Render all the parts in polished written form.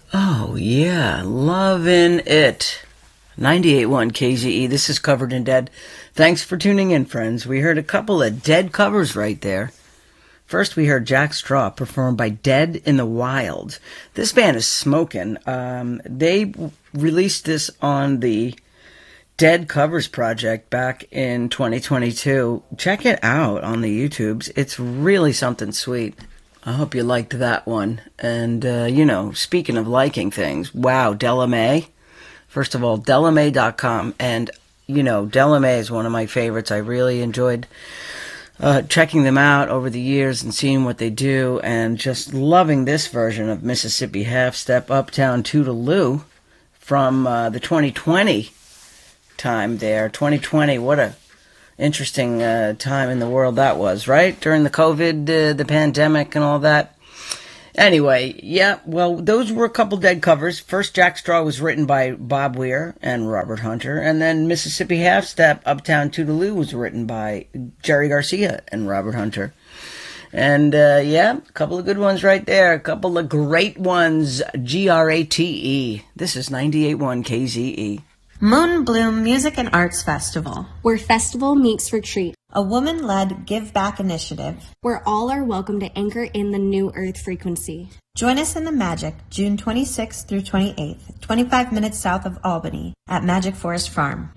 Oh, yeah, loving it. 98.1 KZE, this is Covered in Dead. Thanks for tuning in, friends. We heard a couple of Dead covers right there. First, we heard Jack Straw performed by Dead in the Wild. This band is smoking. They released this on the Dead Covers Project back in 2022. Check it out on the YouTubes. It's really something sweet. I hope you liked that one. And, speaking of liking things, wow, Delamay. First of all, Delamay.com. And, Delamay is one of my favorites. I really enjoyed checking them out over the years and seeing what they do. And just loving this version of Mississippi Half Step Uptown Toodaloo from the 2020 time there. 2020, what a interesting time in the world that was, right? During the COVID, the pandemic and all that. Anyway, yeah, well, those were a couple Dead covers. First, Jack Straw was written by Bob Weir and Robert Hunter, and then Mississippi Half Step, Uptown Toodaloo was written by Jerry Garcia and Robert Hunter. And, a couple of good ones right there. A couple of great ones. GRATE. This is 98.1 KZE. Moon Bloom Music and Arts Festival, where festival meets retreat. A woman-led give back initiative, where all are welcome to anchor in the new earth frequency. Join us in the Magic, June 26th through 28th, 25 minutes south of Albany, at Magic Forest Farm.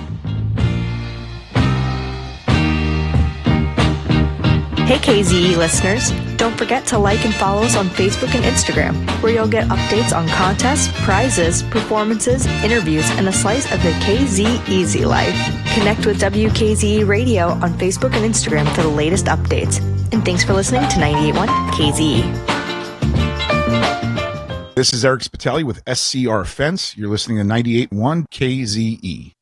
Hey KZE listeners, don't forget to like and follow us on Facebook and Instagram, where you'll get updates on contests, prizes, performances, interviews, and a slice of the KZ Easy life. Connect with WKZE Radio on Facebook and Instagram for the latest updates. And thanks for listening to 98.1 KZE. This is Eric Spitali with SCR Fence. You're listening to 98.1 KZE.